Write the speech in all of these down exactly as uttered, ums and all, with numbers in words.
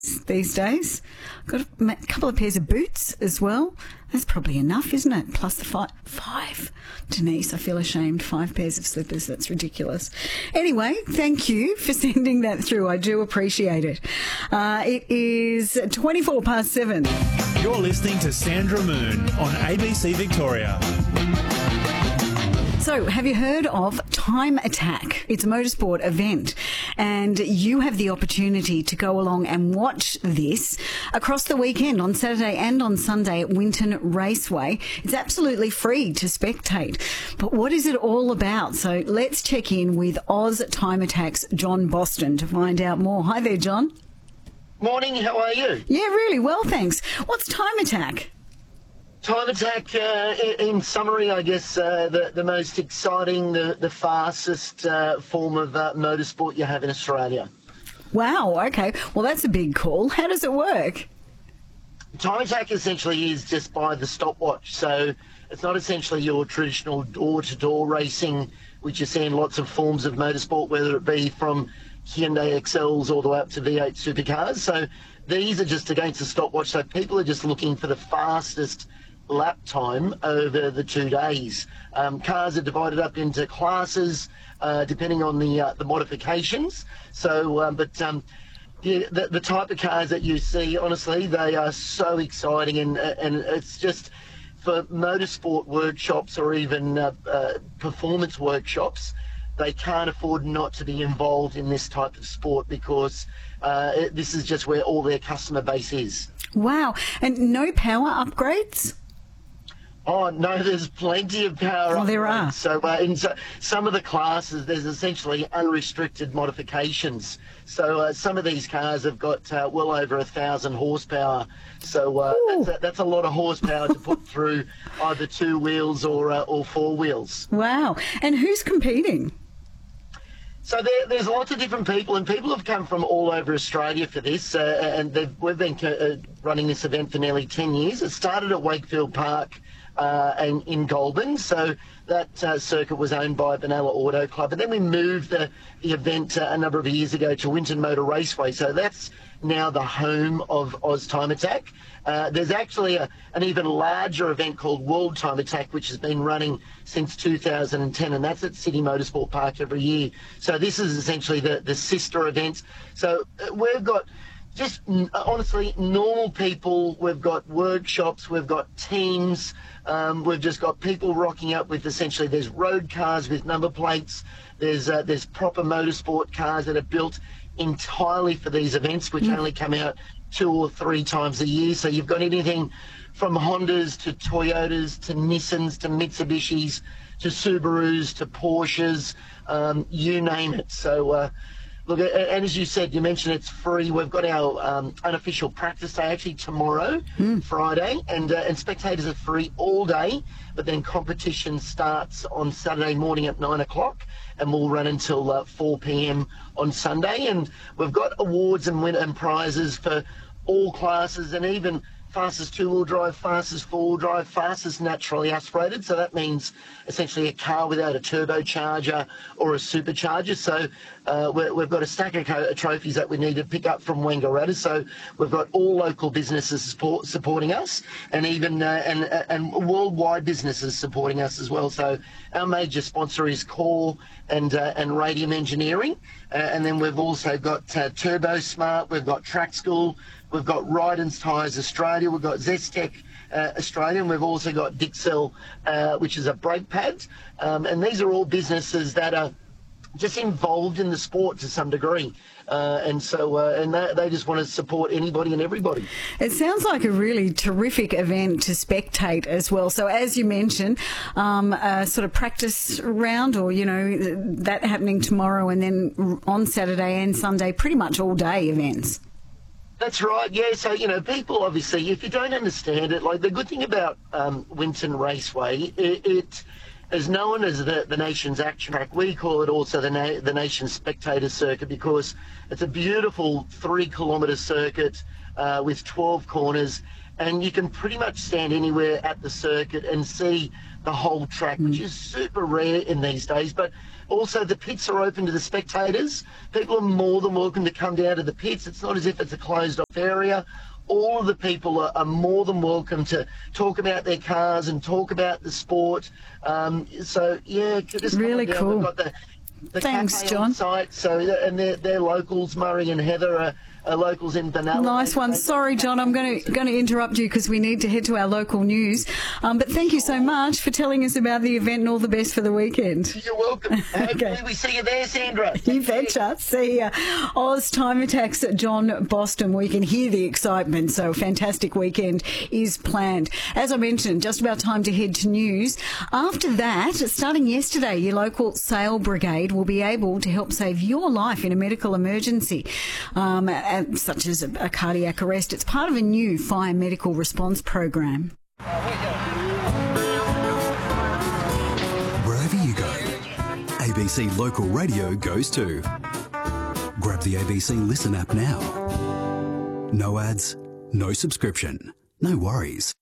these days. Got a couple of pairs of boots as well. That's probably enough, isn't it? Plus the five. Five. Denise, I feel ashamed. Five pairs of slippers. That's ridiculous. Anyway, thank you for sending that through. I do appreciate it. Uh, it is twenty-four past seven. You're listening to Sandra Moon on A B C Victoria. So, have you heard of Time Attack? It's a motorsport event, and you have the opportunity to go along and watch this across the weekend on Saturday and on Sunday at Winton Raceway. It's absolutely free to spectate. But what is it all about? So, let's check in with Oz Time Attack's John Boston to find out more. Hi there, John. Morning, how are you? Yeah, really well, thanks. What's Time Attack? Time Attack, uh, in summary, I guess, uh, the, the most exciting, the, the fastest uh, form of uh, motorsport you have in Australia. Wow, okay. Well, that's a big call. How does it work? Time Attack essentially is just by the stopwatch. So it's not essentially your traditional door-to-door racing, which you see in lots of forms of motorsport, whether it be from Hyundai X Ls all the way up to V eight supercars. So these are just against the stopwatch. So people are just looking for the fastest lap time over the two days. Um, cars are divided up into classes uh, depending on the uh, the modifications. So, um, but um, yeah, the, the type of cars that you see, honestly, they are so exciting, and and it's just for motorsport workshops or even uh, uh, performance workshops. They can't afford not to be involved in this type of sport because uh, it, this is just where all their customer base is. Wow. And no power upgrades? Oh, no, there's plenty of power. Oh, there are. So uh, in so, some of the classes, there's essentially unrestricted modifications. So uh, some of these cars have got uh, well over a thousand horsepower. So uh, that's, a, that's a lot of horsepower to put through either two wheels or uh, or four wheels. Wow. And who's competing? So there, there's lots of different people, and people have come from all over Australia for this, uh, and they've, we've been uh, running this event for nearly ten years. It started at Wakefield Park uh, and in Goulburn, so that uh, circuit was owned by Benalla Auto Club, and then we moved the, the event uh, a number of years ago to Winton Motor Raceway, so that's now the home of Oz Time Attack. Uh, there's actually a, an even larger event called World Time Attack, which has been running since two thousand ten, and that's at City Motorsport Park every year. So this is essentially the, the sister event. So uh, we've got just honestly normal people, we've got workshops, we've got teams, um, we've just got people rocking up with essentially there's road cars with number plates, there's uh, there's proper motorsport cars that are built entirely for these events, which mm. only come out two or three times a year. So you've got anything from Hondas to Toyotas to Nissans to Mitsubishis to Subarus to Porsches, um, you name it. So uh, look, and as you said, you mentioned it's free. We've got our um, unofficial practice day actually tomorrow, mm. Friday, and, uh, and spectators are free all day, but then competition starts on Saturday morning at nine o'clock. And we'll run until uh, four p.m. on Sunday. And we've got awards and win and prizes for all classes, and even fastest two-wheel drive, fastest four-wheel drive, fastest naturally aspirated. So that means essentially a car without a turbocharger or a supercharger. So uh, we're, we've got a stack of co- trophies that we need to pick up from Wangaratta. So we've got all local businesses support, supporting us, and even uh, and and worldwide businesses supporting us as well. So our major sponsor is Core and uh, and Radium Engineering, uh, and then we've also got uh, Turbo Smart. We've got Track School. We've got Rydens Tyres Australia, we've got Zestec uh, Australia, and we've also got Dixel, uh, which is a brake pad. Um, and these are all businesses that are just involved in the sport to some degree. Uh, and so, uh, and they, they just want to support anybody and everybody. It sounds like a really terrific event to spectate as well. So as you mentioned, um, a sort of practice round, or, you know, that happening tomorrow, and then on Saturday and Sunday, pretty much all day events. That's right, yeah. So, you know, people obviously, if you don't understand it, like the good thing about um, Winton Raceway, it, it is known as the, the nation's action track. We call it also the, na- the nation's spectator circuit because it's a beautiful three kilometre circuit uh, with twelve corners, and you can pretty much stand anywhere at the circuit and see the whole track, mm. which is super rare in these days. But also the pits are open to the spectators. People are more than welcome to come down to the pits. It's not as if it's a closed off area. All of the people are, are more than welcome to talk about their cars and talk about the sport. Um, so, yeah, just really come down. cool. We've got the, the Thanks, cafe John. on site, so, and they're, they're locals. Murray and Heather are, are locals in Benalla. Nice one. Sorry, John, I'm going to going to interrupt you because we need to head to our local news. Um, but thank you so much for telling us about the event and all the best for the weekend. You're welcome. Hopefully Okay. we see you there, Sandra. You betcha. See ya. Oz Time Attacks at John Boston. We can hear the excitement. So a fantastic weekend is planned. As I mentioned, just about time to head to news. After that, starting yesterday, your local Sale Brigade will be able to help save your life in a medical emergency, um, such as a, a cardiac arrest. It's part of a new fire medical response program. Wherever you go, A B C Local Radio goes too. Grab the A B C Listen app now. No ads, no subscription, no worries.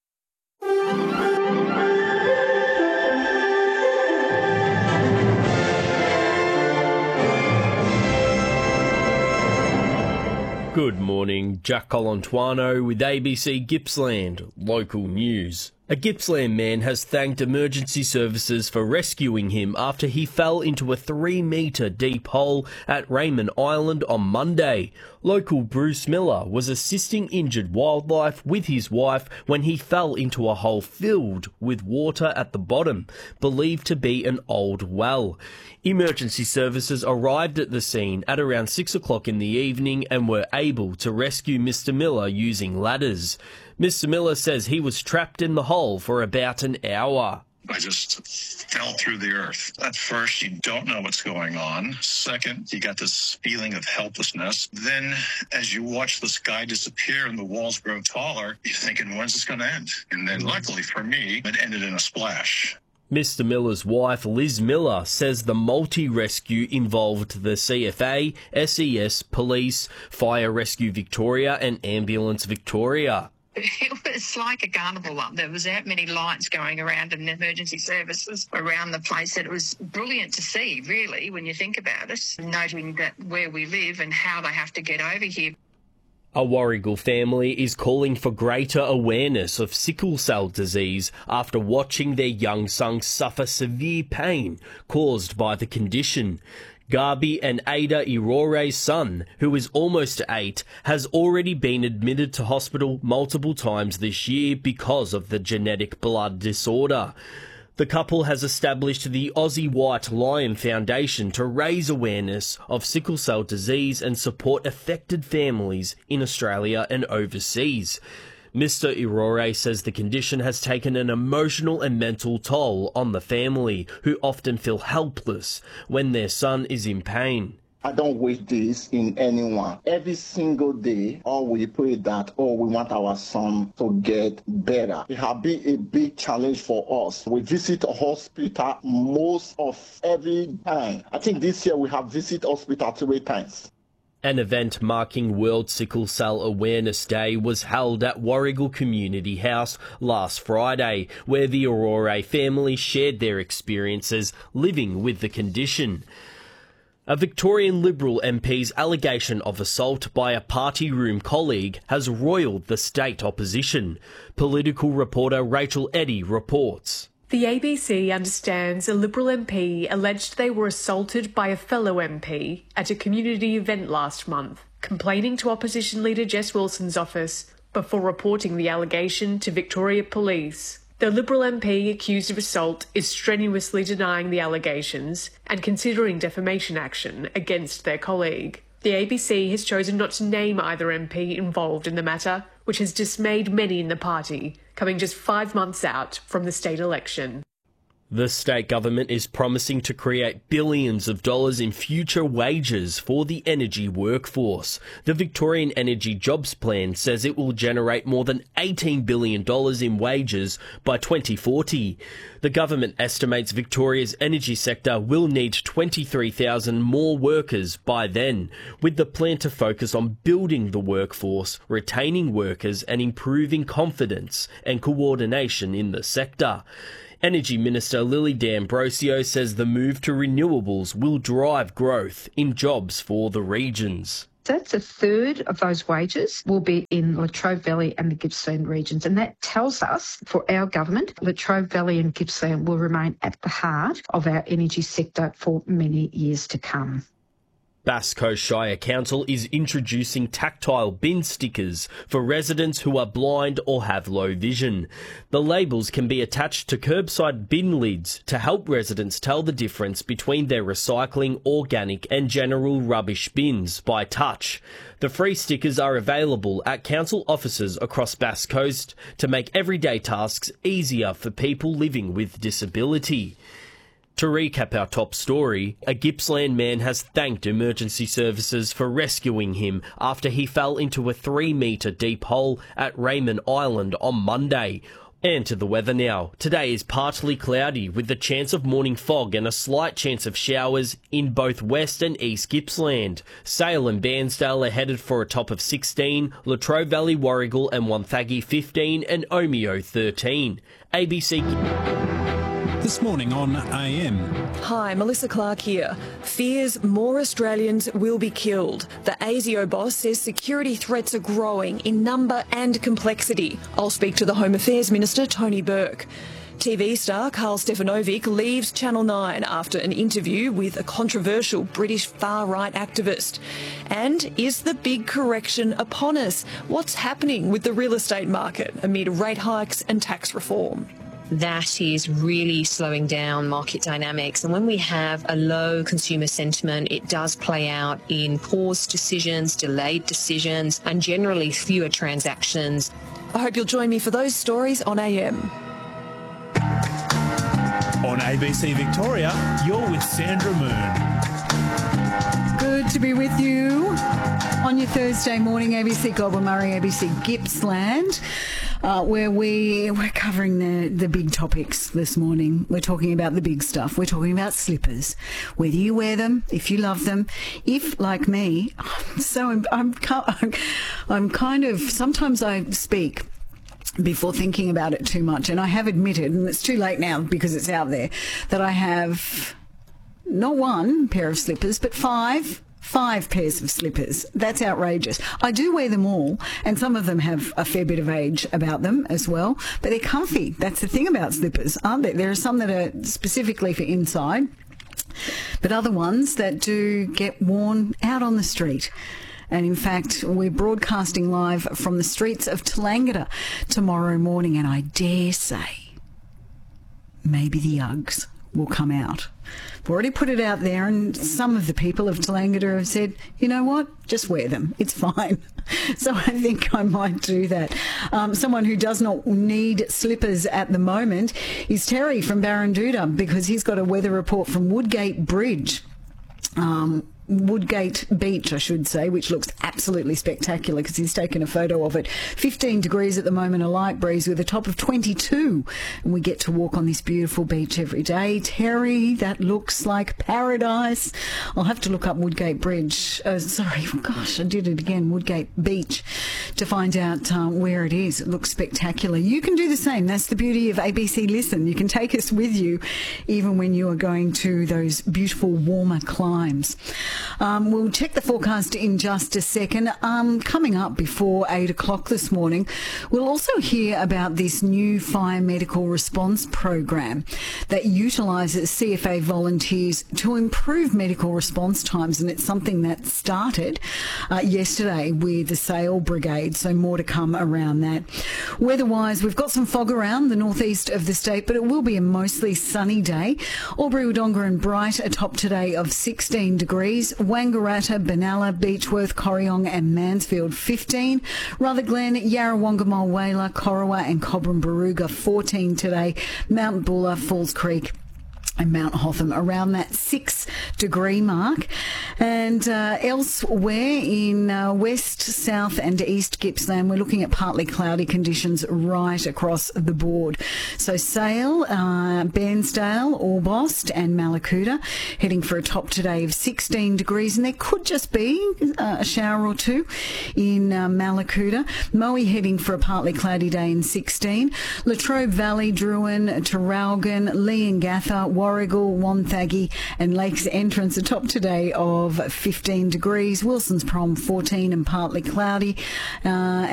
Good morning, Jack Colantuano with A B C Gippsland Local News. A Gippsland man has thanked emergency services for rescuing him after he fell into a three metre deep hole at Raymond Island on Monday. Local Bruce Miller was assisting injured wildlife with his wife when he fell into a hole filled with water at the bottom, believed to be an old well. Emergency services arrived at the scene at around six o'clock in the evening and were able to rescue Mister Miller using ladders. Mister Miller says he was trapped in the hole for about an hour. I just fell through the earth. At first, you don't know what's going on. Second, you got this feeling of helplessness. Then, as you watch the sky disappear and the walls grow taller, you're thinking, when's this going to end? And then, luckily for me, it ended in a splash. Mister Miller's wife, Liz Miller, says the multi-rescue involved the C F A, S E S, Police, Fire Rescue Victoria and Ambulance Victoria. It was like a carnival up there. There was that many lights going around and emergency services around the place that it was brilliant to see, really, when you think about it, noting that where we live and how they have to get over here. A Warragul family is calling for greater awareness of sickle cell disease after watching their young son suffer severe pain caused by the condition. Garby and Ada Irore's son, who is almost eight, has already been admitted to hospital multiple times this year because of the genetic blood disorder. The couple has established the Aussie White Lion Foundation to raise awareness of sickle cell disease and support affected families in Australia and overseas. Mister Irore says the condition has taken an emotional and mental toll on the family, who often feel helpless when their son is in pain. I don't wish this in anyone. Every single day, all we pray that, oh, we want our son to get better. It has been a big challenge for us. We visit a hospital most of every time. I think this year we have visited hospital three times. An event marking World Sickle Cell Awareness Day was held at Warragul Community House last Friday, where the Aurora family shared their experiences living with the condition. A Victorian Liberal M P's allegation of assault by a party room colleague has roiled the state opposition. Political reporter Rachel Eddy reports. The A B C understands a Liberal M P alleged they were assaulted by a fellow M P at a community event last month, complaining to opposition leader Jess Wilson's office before reporting the allegation to Victoria Police. The Liberal M P accused of assault is strenuously denying the allegations and considering defamation action against their colleague. The A B C has chosen not to name either M P involved in the matter, which has dismayed many in the party, coming just five months out from the state election. The state government is promising to create billions of dollars in future wages for the energy workforce. The Victorian Energy Jobs Plan says it will generate more than eighteen billion dollars in wages by twenty forty. The government estimates Victoria's energy sector will need twenty-three thousand more workers by then, with the plan to focus on building the workforce, retaining workers and improving confidence and coordination in the sector. Energy Minister Lily D'Ambrosio says the move to renewables will drive growth in jobs for the regions. That's a third of those wages will be in Latrobe Valley and the Gippsland regions. And that tells us, for our government, Latrobe Valley and Gippsland will remain at the heart of our energy sector for many years to come. Bass Coast Shire Council is introducing tactile bin stickers for residents who are blind or have low vision. The labels can be attached to curbside bin lids to help residents tell the difference between their recycling, organic and general rubbish bins by touch. The free stickers are available at council offices across Bass Coast to make everyday tasks easier for people living with disability. To recap our top story, a Gippsland man has thanked emergency services for rescuing him after he fell into a three metre deep hole at Raymond Island on Monday. And to the weather now. Today is partly cloudy with the chance of morning fog and a slight chance of showers in both West and East Gippsland. Sale and Bairnsdale are headed for a top of sixteen, Latrobe Valley, Warragul and Wonthaggi fifteen and Omeo thirteen. A B C... This morning on A M. Hi, Melissa Clark here. Fears more Australians will be killed. The ASIO boss says security threats are growing in number and complexity. I'll speak to the Home Affairs Minister, Tony Burke. T V star Karl Stefanovic leaves Channel nine after an interview with a controversial British far-right activist. And is the big correction upon us? What's happening with the real estate market amid rate hikes and tax reform? That is really slowing down market dynamics. And when we have a low consumer sentiment, it does play out in paused decisions, delayed decisions, and generally fewer transactions. I hope you'll join me for those stories on A M. On A B C Victoria, you're with Sandra Moon. Good to be with you on your Thursday morning, A B C Goulburn Murray, A B C Gippsland. Uh, where we, we're covering the, the big topics this morning. We're talking about the big stuff. We're talking about slippers. Whether you wear them, if you love them, if, like me, so I'm, I'm, I'm, I'm kind of, sometimes I speak before thinking about it too much, and I have admitted, and it's too late now because it's out there, that I have not one pair of slippers, but five Five pairs of slippers. That's outrageous. I do wear them all, and some of them have a fair bit of age about them as well, but they're comfy. That's the thing about slippers, aren't there? There are some that are specifically for inside, but other ones that do get worn out on the street. And in fact, we're broadcasting live from the streets of Tallangatta tomorrow morning, and I dare say maybe the Uggs will come out. We've already put it out there, and some of the people of Tallangatta have said, you know what, just wear them. It's fine. So I think I might do that. Um, someone who does not need slippers at the moment is Terry from Barranduda, because he's got a weather report from Woodgate Bridge. Um, Woodgate Beach, I should say, which looks absolutely spectacular because he's taken a photo of it. fifteen degrees at the moment, a light breeze with a top of twenty-two. And we get to walk on this beautiful beach every day. Terry, that looks like paradise. I'll have to look up Woodgate Bridge. Uh, sorry, gosh, I did it again. Woodgate Beach to find out um, where it is. It looks spectacular. You can do the same. That's the beauty of A B C Listen. You can take us with you even when you are going to those beautiful warmer climes. Um, we'll check the forecast in just a second. Um, coming up before eight o'clock this morning, we'll also hear about this new fire medical response program that utilises C F A volunteers to improve medical response times, and it's something that started uh, yesterday with the Sale Brigade, so more to come around that. Weather-wise, we've got some fog around the northeast of the state, but it will be a mostly sunny day. Albury, Wodonga and Bright, a top today of sixteen degrees. degrees. Wangaratta, Benalla, Beechworth, Corryong and Mansfield fifteen. Rutherglen, Yarrawonga, Mulwala, Corowa and Cobram Barooga fourteen today. Mount Buller, Falls Creek and Mount Hotham around that six degree mark. And uh, elsewhere in uh, west, south and east Gippsland, we're looking at partly cloudy conditions right across the board. So Sale, uh, Bairnsdale, Orbost and Mallacoota heading for a top today of sixteen degrees, and there could just be uh, a shower or two in uh, Mallacoota. Moe heading for a partly cloudy day in sixteen. Latrobe Valley, Druin, Traralgon, Leongatha, Warrigal, Wonthaggi and Lakes Entrance a top today of fifteen degrees. Wilson's Prom fourteen and partly cloudy. Uh,